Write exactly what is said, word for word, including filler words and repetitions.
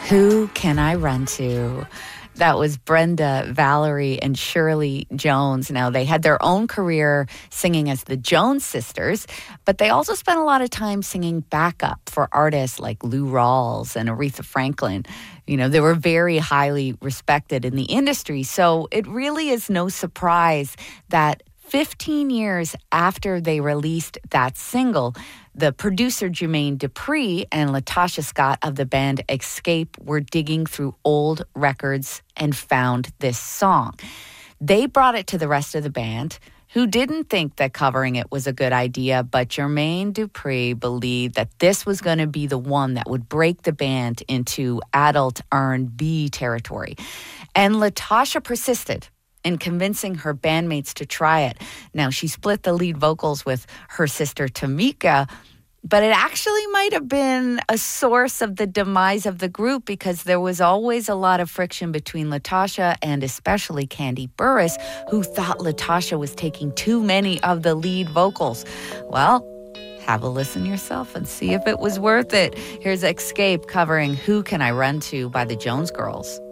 Who Can I Run To? That was Brenda, Valerie, and Shirley Jones. Now, they had their own career singing as the Jones Sisters, but they also spent a lot of time singing backup for artists like Lou Rawls and Aretha Franklin. You know, they were very highly respected in the industry, so it really is no surprise that fifteen years after they released that single, the producer Jermaine Dupri and Latasha Scott of the band Escape were digging through old records and found this song. They brought it to the rest of the band, who didn't think that covering it was a good idea, but Jermaine Dupri believed that this was going to be the one that would break the band into adult R and B territory. And Latasha persisted in convincing her bandmates to try it. Now, she split the lead vocals with her sister Tamika, but it actually might have been a source of the demise of the group because there was always a lot of friction between Latasha and especially Kandi Burruss, who thought Latasha was taking too many of the lead vocals. Well, have a listen yourself and see if it was worth it. Here's Escape covering Who Can I Run To by the Jones Girls.